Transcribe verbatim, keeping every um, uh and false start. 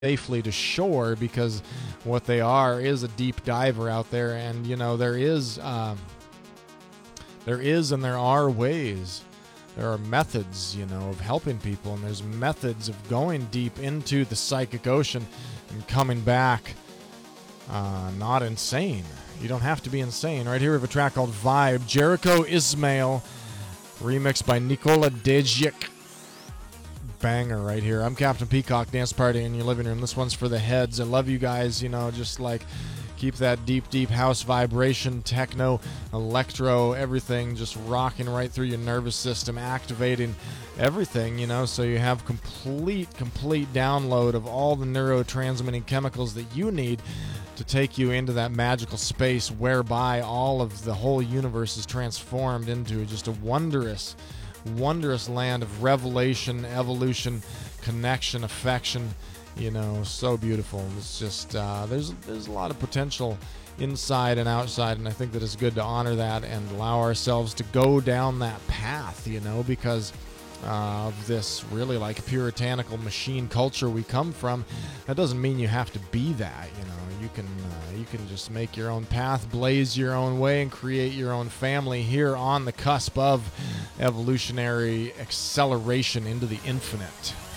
safely to shore, because what they are is a deep diver out there. And you know, there is um, there is and there are ways, there are methods, you know, of helping people, and there's methods of going deep into the psychic ocean and coming back uh, not insane. You don't have to be insane. Right here we have a track called Vibe, Jericho Ismail, remixed by Nikola Dejic. Banger right here. I'm Captain Peacock, dance party in your living room. This one's for the heads. I love you guys. You know, just like keep that deep, deep house vibration, techno, electro, everything just rocking right through your nervous system, activating everything, you know, so you have complete, complete download of all the neurotransmitting chemicals that you need to take you into that magical space whereby all of the whole universe is transformed into just a wondrous wondrous land of revelation, evolution, connection, affection. You know, so beautiful. It's just uh, there's there's a lot of potential inside and outside, and I think that it's good to honor that and allow ourselves to go down that path, you know, because uh, of this really like puritanical machine culture we come from. That doesn't mean you have to be that, you know. You can uh, you can just make your own path, blaze your own way, and create your own family here on the cusp of evolutionary acceleration into the infinite.